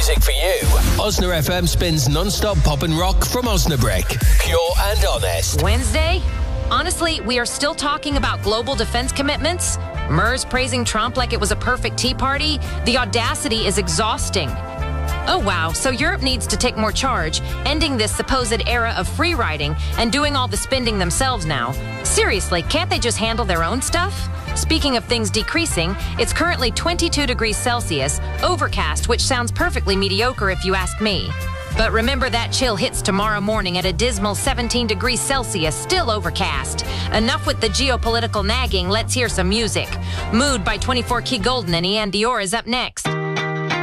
music for you. Osna FM spins non-stop pop and rock from Osnabrück. Pure and honest. Wednesday? Honestly, we are still talking about global defense commitments. MERS praising Trump like it was a perfect tea party. The audacity is exhausting. Oh wow, so Europe needs to take more charge, ending this supposed era of free riding and doing all the spending themselves now. Seriously, can't they just handle their own stuff? Speaking of things decreasing, it's currently 22 degrees Celsius, overcast, which sounds perfectly mediocre if you ask me. But remember that chill hits tomorrow morning at a dismal 17 degrees Celsius, still overcast. Enough with the geopolitical nagging, let's hear some music. Mood by 24 Key Golden and Ian Dior is up next.